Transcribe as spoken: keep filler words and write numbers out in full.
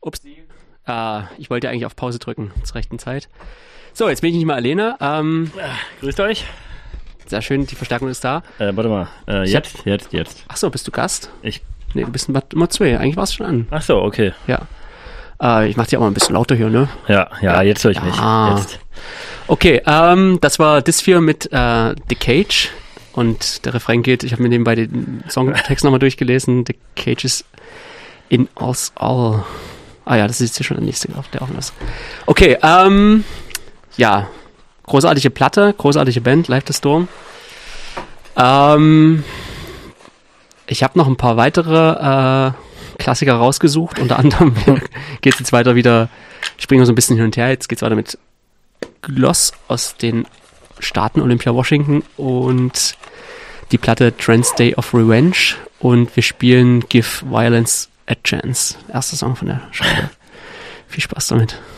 Ups. Äh, ich wollte eigentlich auf Pause drücken zur rechten Zeit. So, jetzt bin ich nicht mehr alleine. Ähm, Grüßt euch. Sehr schön, die Verstärkung ist da. Äh, warte mal. Äh, jetzt, hab... jetzt, jetzt. Achso, bist du Gast? Ich. Nee, du bist Nummer zwei. Eigentlich warst du schon an. Achso, okay. Ja. Äh, ich mach dir auch mal ein bisschen lauter hier, ne? Ja, ja, ja. Jetzt höre ich mich. Ja. Jetzt. Okay, ähm, das war Dysphere mit äh, The Cage. Und der Refrain geht, ich habe mir nebenbei den Songtext nochmal durchgelesen. The Cage is in us all. Ah ja, das ist jetzt schon der nächste, der offen ist. Okay, ähm, ja, großartige Platte, großartige Band, Live the Storm. Ähm, ich habe noch ein paar weitere äh, Klassiker rausgesucht. Unter anderem geht es jetzt weiter wieder, springen wir so ein bisschen hin und her. Jetzt geht es weiter mit Gloss aus den Staaten, Olympia, Washington und die Platte Trans Day of Revenge. Und wir spielen Give Violence a Chance. Erster Song von der Scheibe. Viel Spaß damit.